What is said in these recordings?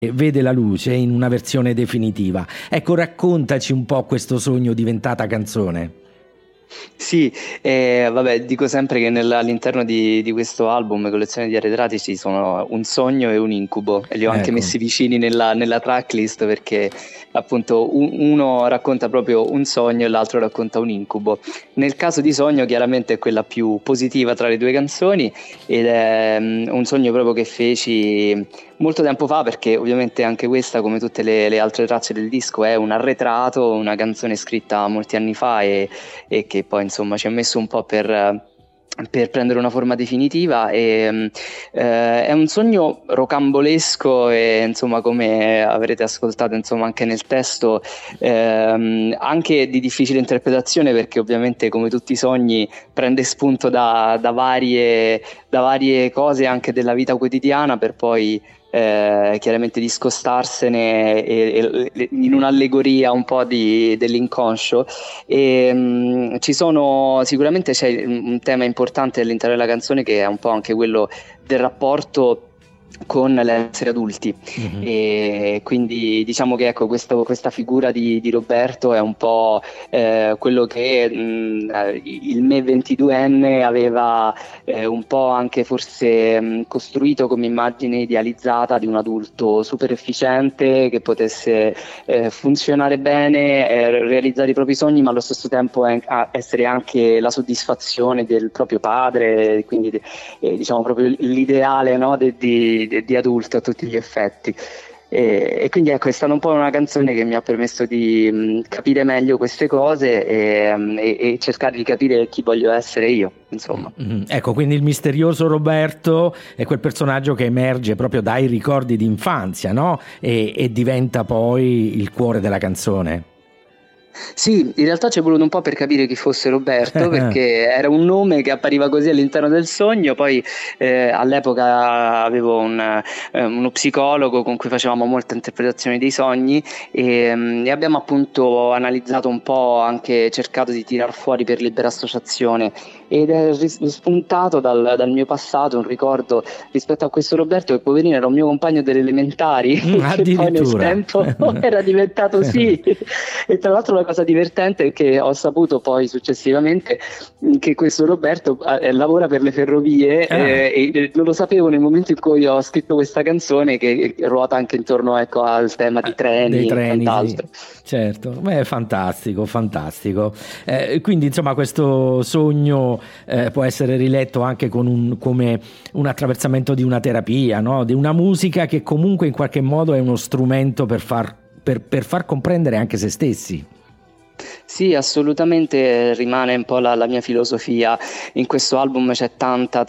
vede la luce in una versione definitiva. Ecco, raccontaci un po' questo sogno diventata canzone. Sì, vabbè, dico sempre che all'interno di questo album, collezione di arretrati, ci sono un sogno e un incubo, e li ho anche Ecco. messi vicini nella tracklist, perché appunto uno racconta proprio un sogno e l'altro racconta un incubo. Nel caso di sogno chiaramente è quella più positiva tra le due canzoni, ed è un sogno proprio che feci molto tempo fa, perché ovviamente anche questa, come tutte le altre tracce del disco, è un arretrato, una canzone scritta molti anni fa e che poi insomma ci ha messo un po' per prendere una forma definitiva, e è un sogno rocambolesco, e insomma, come avrete ascoltato insomma anche nel testo, anche di difficile interpretazione, perché ovviamente, come tutti i sogni, prende spunto da varie cose anche della vita quotidiana, per poi chiaramente discostarsene in un'allegoria un po' dell'inconscio. E ci sono, sicuramente c'è un tema importante all'interno della canzone, che è un po' anche quello del rapporto con l'essere adulti. Mm-hmm. E quindi diciamo che ecco, questa figura di Roberto è un po' quello che il me 22enne aveva un po' anche forse costruito come immagine idealizzata di un adulto super efficiente, che potesse funzionare bene, realizzare i propri sogni, ma allo stesso tempo essere anche la soddisfazione del proprio padre, quindi diciamo proprio l'ideale, no, di adulto a tutti gli effetti. E quindi ecco, è stata un po' una canzone che mi ha permesso di capire meglio queste cose, e cercare di capire chi voglio essere io, insomma. Ecco, quindi il misterioso Roberto è quel personaggio che emerge proprio dai ricordi di infanzia, no? E diventa poi il cuore della canzone. Sì, in realtà ci è voluto un po' per capire chi fosse Roberto, perché era un nome che appariva così all'interno del sogno. Poi all'epoca avevo uno psicologo con cui facevamo molte interpretazioni dei sogni, e abbiamo appunto analizzato un po', anche cercato di tirar fuori per libera associazione, ed è spuntato dal mio passato un ricordo rispetto a questo Roberto, che poverino era un mio compagno delle elementari, che poi nel tempo era diventato sì. E tra l'altro la cosa divertente è che ho saputo poi successivamente che questo Roberto lavora per le ferrovie, e non lo sapevo nel momento in cui ho scritto questa canzone, che ruota anche intorno, ecco, al tema di treni e quant'altro. Sì. Certo, beh, fantastico. Quindi insomma questo sogno può essere riletto anche come un attraversamento di una terapia, no? Di una musica che comunque in qualche modo è uno strumento per far comprendere anche se stessi. Sì, assolutamente, rimane un po' la mia filosofia. In questo album c'è tanta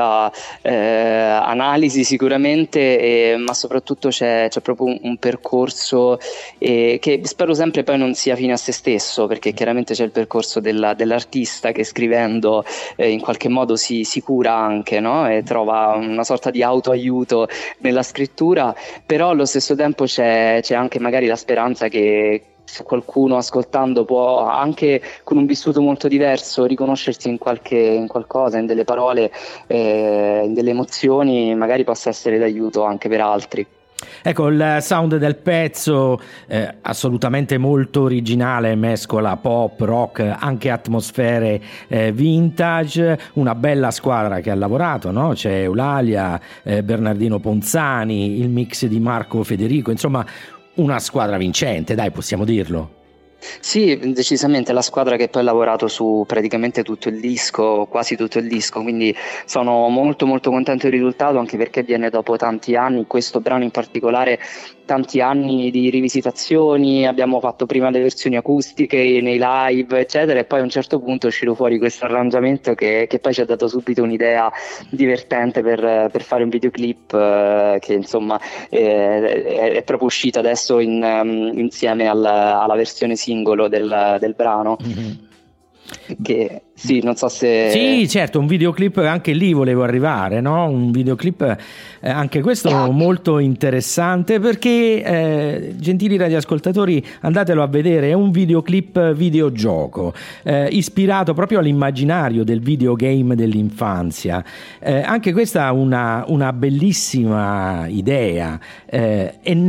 analisi sicuramente, ma soprattutto c'è proprio un percorso che spero sempre poi non sia fine a se stesso, perché chiaramente c'è il percorso dell'artista che scrivendo in qualche modo si cura anche, no? E trova una sorta di autoaiuto nella scrittura, però allo stesso tempo c'è anche magari la speranza che qualcuno ascoltando può, anche con un vissuto molto diverso, riconoscersi in qualcosa, in delle parole, in delle emozioni, magari possa essere d'aiuto anche per altri. Ecco, il sound del pezzo assolutamente molto originale, mescola pop, rock, anche atmosfere vintage, una bella squadra che ha lavorato, no? C'è Eulalia, Bernardino Ponzani, il mix di Marco Federico, insomma una squadra vincente, dai, possiamo dirlo. Sì, decisamente la squadra che poi ha lavorato su praticamente tutto il disco, quasi tutto il disco, quindi sono molto contento del risultato, anche perché viene dopo tanti anni, questo brano in particolare, tanti anni di rivisitazioni. Abbiamo fatto prima le versioni acustiche nei live eccetera, e poi a un certo punto è uscito fuori questo arrangiamento che poi ci ha dato subito un'idea divertente per fare un videoclip, che insomma è proprio uscito adesso insieme alla versione singolo del brano. Mm-hmm. che sì, non so se... Sì, certo, un videoclip, anche lì volevo arrivare, no? Un videoclip, anche questo molto interessante, perché, gentili radioascoltatori, andatelo a vedere, è un videoclip videogioco, ispirato proprio all'immaginario del videogame dell'infanzia. Anche questa è una bellissima idea, e